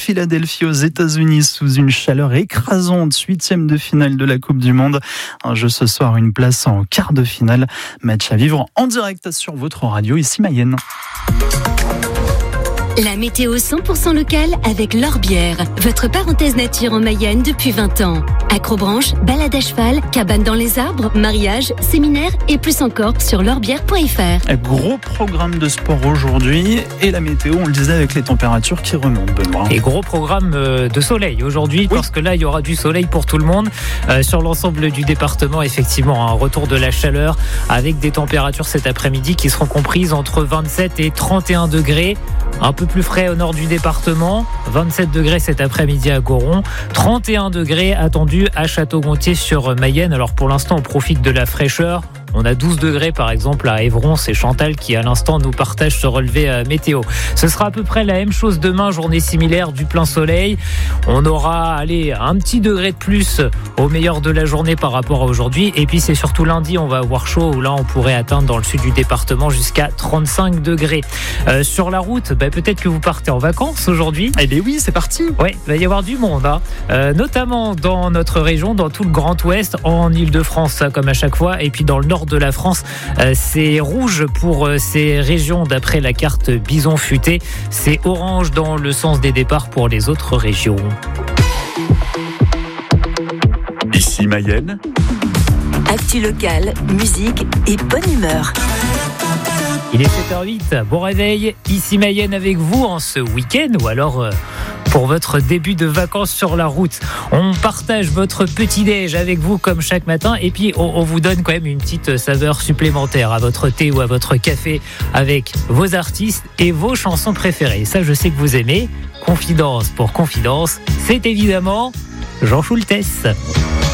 Philadelphie aux États-Unis sous une chaleur écrasante, 8e de finale de la Coupe du Monde. Un jeu ce soir, une place en quart de finale. Match à vivre en direct sur votre radio, ici Mayenne. La météo 100% locale avec L'Orbière, votre parenthèse nature en Mayenne depuis 20 ans. Acrobranche, balade à cheval, cabane dans les arbres, mariage, séminaire et plus encore sur l'orbière.fr. Gros programme de sport aujourd'hui et la météo, on le disait, avec les températures qui remontent, Benoît. Et gros programme de soleil aujourd'hui, parce que là il y aura du soleil pour tout le monde sur l'ensemble du département. Effectivement, un retour de la chaleur avec des températures cet après-midi qui seront comprises entre 27 et 31 degrés. Un peu plus frais au nord du département, 27 degrés cet après-midi à Goron, 31 degrés attendus à Château-Gontier sur Mayenne. Alors pour l'instant, on profite de la fraîcheur. On a 12 degrés par exemple à Évron, c'est Chantal qui à l'instant nous partage ce relevé météo. Ce sera à peu près la même chose demain, journée similaire du plein soleil. On aura un petit degré de plus au meilleur de la journée par rapport à aujourd'hui. Et puis c'est surtout lundi, on va avoir chaud où là on pourrait atteindre dans le sud du département jusqu'à 35 degrés. Sur la route, peut-être que vous partez en vacances aujourd'hui. Eh bien oui, c'est parti. Oui, il va y avoir du monde, notamment dans notre région, dans tout le Grand Ouest, en Ile-de-France, comme à chaque fois. Et puis dans le nord de la France, c'est rouge pour ces régions d'après la carte Bison Futé. C'est orange dans le sens des départs pour les autres régions. Ici Mayenne. Actu locale, musique et bonne humeur. Il est 7h08, bon réveil, ici Mayenne avec vous en ce week-end ou alors pour votre début de vacances sur la route. On partage votre petit-déj avec vous comme chaque matin et puis on vous donne quand même une petite saveur supplémentaire à votre thé ou à votre café avec vos artistes et vos chansons préférées. Ça, je sais que vous aimez. Confidence pour confidence, c'est évidemment Jean Schultes.